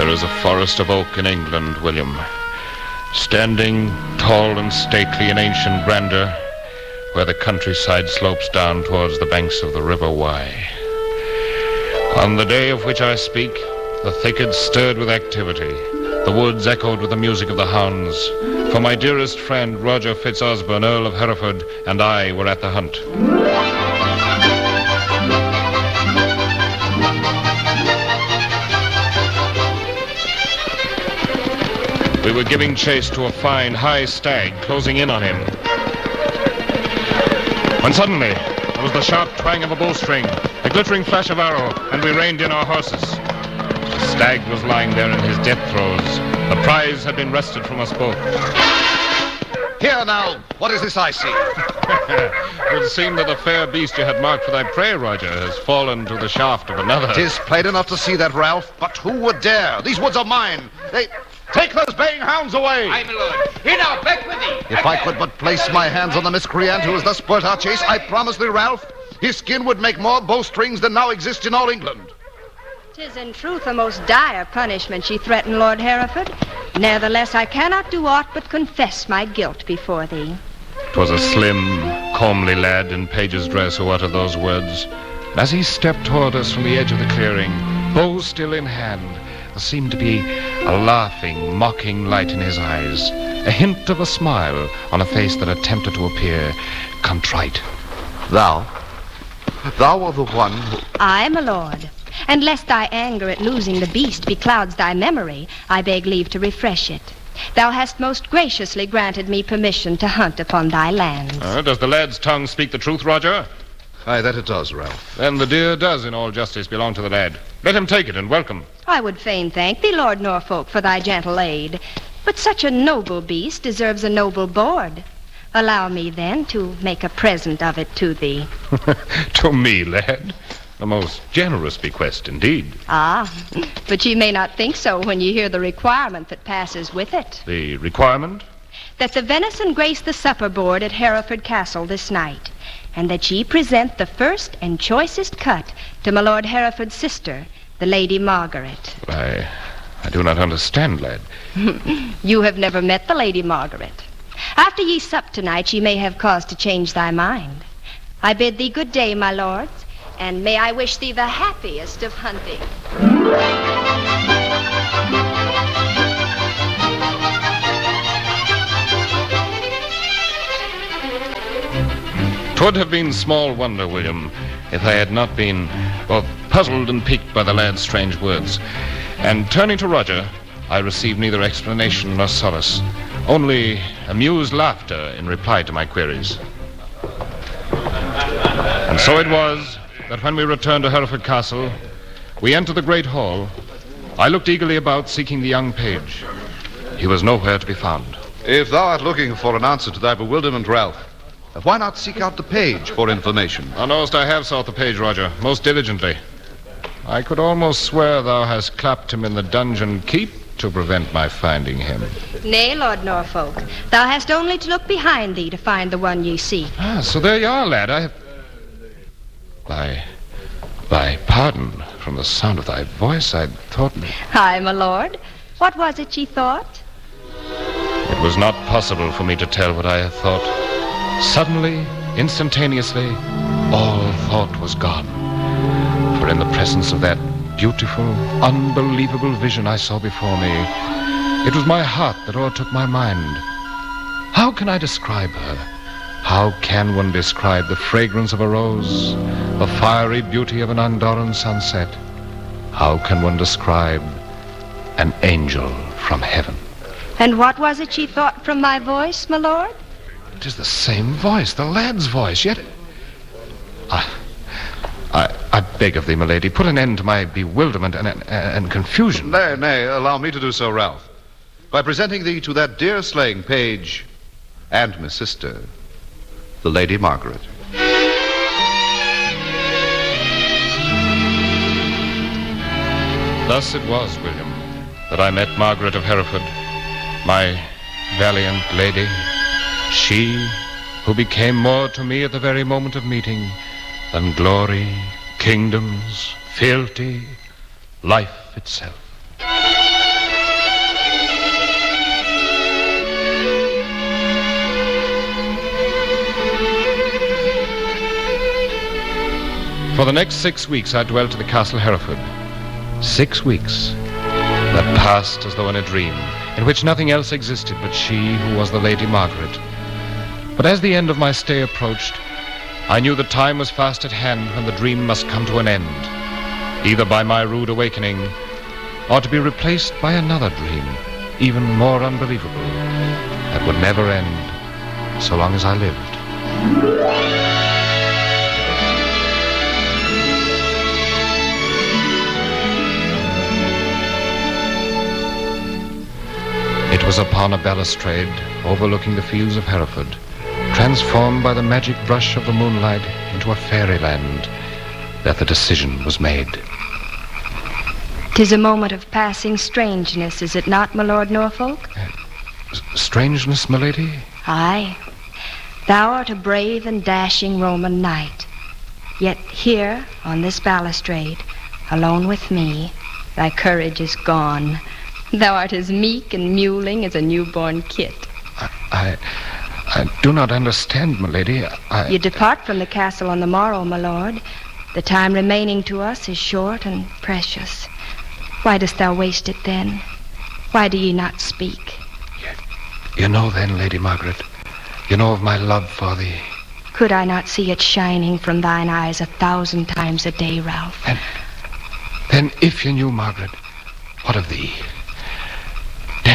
There is a forest of oak in England, William, standing tall and stately in ancient grandeur, where the countryside slopes down towards the banks of the River Wye. On the day of which I speak, the thickets stirred with activity. The woods echoed with the music of the hounds. For my dearest friend, Roger Fitzosborne, Earl of Hereford, and I were at the hunt. We were giving chase to a fine, high stag, closing in on him. When suddenly, there was the sharp twang of a bowstring, a glittering flash of arrow, and we reined in our horses. The stag was lying there in his death throes. The prize had been wrested from us both. Here now, what is this I see? It would seem that the fair beast you had marked for thy prey, Roger, has fallen to the shaft of another. 'Tis plain enough to see that, Ralph, but who would dare? These woods are mine. Take those baying hounds away! Aye, my lord. Here now, back with thee. If I could but place my hands on the miscreant who has thus spoilt our chase, I promise thee, Ralph, his skin would make more bowstrings than now exist in all England. 'Tis in truth a most dire punishment she threatened, Lord Hereford. Nevertheless, I cannot do aught but confess my guilt before thee. 'Twas a slim, comely lad in page's dress who uttered those words. As he stepped toward us from the edge of the clearing, bow still in hand, there seemed to be a laughing, mocking light in his eyes, a hint of a smile on a face that attempted to appear contrite. Thou are the one who... Aye, my lord. And lest thy anger at losing the beast beclouds thy memory, I beg leave to refresh it. Thou hast most graciously granted me permission to hunt upon thy lands. Does the lad's tongue speak the truth, Roger? Aye, that it does, Ralph. Then the deer does, in all justice, belong to the lad. Let him take it and welcome. I would fain thank thee, Lord Norfolk, for thy gentle aid. But such a noble beast deserves a noble board. Allow me, then, to make a present of it to thee. To me, lad? A most generous bequest, indeed. Ah, but ye may not think so when ye hear the requirement that passes with it. The requirement? That the venison grace the supper board at Hereford Castle this night, and that ye present the first and choicest cut to my Lord Hereford's sister, the Lady Margaret. I do not understand, lad. You have never met the Lady Margaret. After ye sup tonight, ye may have cause to change thy mind. I bid thee good day, my lords, and may I wish thee the happiest of hunting. 'Twould have been small wonder, William, if I had not been both puzzled and piqued by the lad's strange words. And turning to Roger, I received neither explanation nor solace, only amused laughter in reply to my queries. And so it was that when we returned to Hereford Castle, we entered the great hall. I looked eagerly about, seeking the young page. He was nowhere to be found. If thou art looking for an answer to thy bewilderment, Ralph, why not seek out the page for information? Thou knowest I have sought the page, Roger, most diligently. I could almost swear thou hast clapped him in the dungeon keep to prevent my finding him. Nay, Lord Norfolk, thou hast only to look behind thee to find the one ye seek. So there you are, lad. By pardon, from the sound of thy voice, I thought... Aye, my lord. What was it ye thought? It was not possible for me to tell what I had thought. Suddenly, instantaneously, all thought was gone. For in the presence of that beautiful, unbelievable vision I saw before me, it was my heart that o'ertook my mind. How can I describe her? How can one describe the fragrance of a rose, the fiery beauty of an Andorran sunset? How can one describe an angel from heaven? And what was it ye thought from my voice, my lord? It is the same voice, the lad's voice, yet... I beg of thee, my lady, put an end to my bewilderment and confusion. Nay, allow me to do so, Ralph. By presenting thee to that dear slaying page and my sister, the Lady Margaret. Thus it was, William, that I met Margaret of Hereford, my valiant lady, she who became more to me at the very moment of meeting than glory, kingdoms, fealty, life itself. For the next 6 weeks, I dwelt at the Castle Hereford. 6 weeks that passed as though in a dream, in which nothing else existed but she who was the Lady Margaret. But as the end of my stay approached, I knew the time was fast at hand when the dream must come to an end, either by my rude awakening or to be replaced by another dream, even more unbelievable, that would never end so long as I lived. It was upon a balustrade overlooking the fields of Hereford, transformed by the magic brush of the moonlight into a fairyland, that the decision was made. 'Tis a moment of passing strangeness, is it not, my Lord Norfolk? Strangeness, milady? Aye. Thou art a brave and dashing Roman knight. Yet here, on this balustrade, alone with me, thy courage is gone. Thou art as meek and mewling as a newborn kit. I do not understand, milady. You depart from the castle on the morrow, my lord. The time remaining to us is short and precious. Why dost thou waste it then? Why do ye not speak? You know then, Lady Margaret, you know of my love for thee. Could I not see it shining from thine eyes 1,000 times a day, Ralph? Then if you knew, Margaret, what of thee?